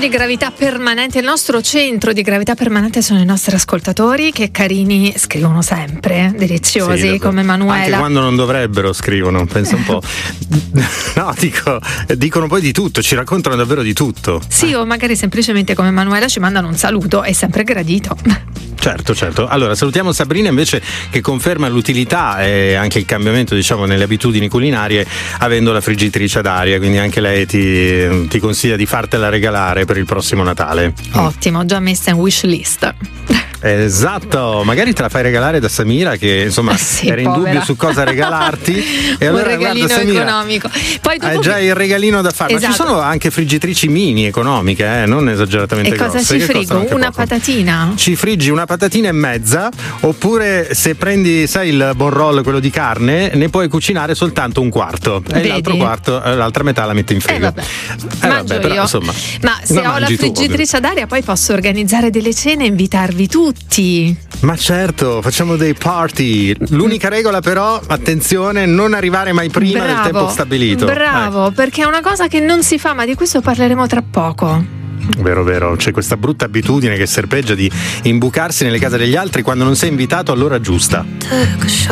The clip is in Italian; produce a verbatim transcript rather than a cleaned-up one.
di gravità permanente, il nostro centro di gravità permanente sono i nostri ascoltatori, che carini, scrivono sempre, deliziosi, sì, come Manuela. Anche quando non dovrebbero scrivono, pensa un po'. No, dico, dicono poi di tutto, ci raccontano davvero di tutto. Sì, o magari semplicemente come Manuela ci mandano un saluto, è sempre gradito. Certo, certo. Allora salutiamo Sabrina invece, che conferma l'utilità e anche il cambiamento, diciamo, nelle abitudini culinarie avendo la friggitrice ad aria, quindi anche lei ti, ti consiglia di fartela regalare per il prossimo Natale. Ottimo, già messa in wish list. Esatto, magari te la fai regalare da Samira, che insomma sì, era in povera. dubbio su cosa regalarti. E allora, un regalino guarda, Samira, economico. Poi dopo hai già il regalino da fare. Esatto. Ma ci sono anche friggitrici mini economiche, eh, non esageratamente e grosse. E cosa ci frigo? Una poco. patatina? Ci friggi una patatina e mezza, oppure se prendi, sai, il bon roll, quello di carne, ne puoi cucinare soltanto un quarto. Vedi? E l'altro quarto, l'altra metà la metti in frigo. Eh vabbè, eh, mangio vabbè, però, io. insomma, ma se ho la friggitrice ad aria poi posso organizzare delle cene e invitarvi tutti. Ma certo, facciamo dei party. L'unica regola però, attenzione, non arrivare mai prima bravo, del tempo stabilito. Bravo, eh. perché è una cosa che non si fa, ma di questo parleremo tra poco. Vero, vero, c'è questa brutta abitudine che serpeggia di imbucarsi nelle case degli altri quando non sei invitato all'ora giusta.